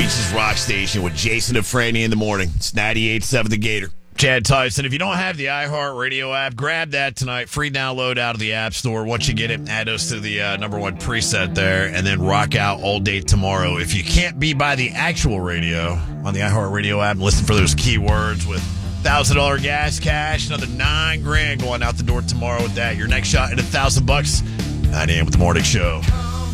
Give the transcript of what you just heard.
Texas rock station with Jason and Franny in the morning. It's 98.7 The Gator. Chad Tyson, if you don't have the iHeartRadio app, grab that tonight. Free download out of the App Store. Once you get it, add us to the number one preset there, and then rock out all day tomorrow. If you can't be by the actual radio on the iHeartRadio app, listen for those keywords with $1,000 gas cash, another $9,000 going out the door tomorrow with that. Your next shot at $1,000. 9 a.m. with the morning show.